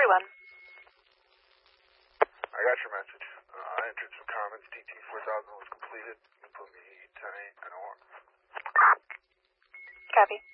everyone. I got your message. I entered some comments. TT4000 was completed. You put me 10-8 NOR. Copy.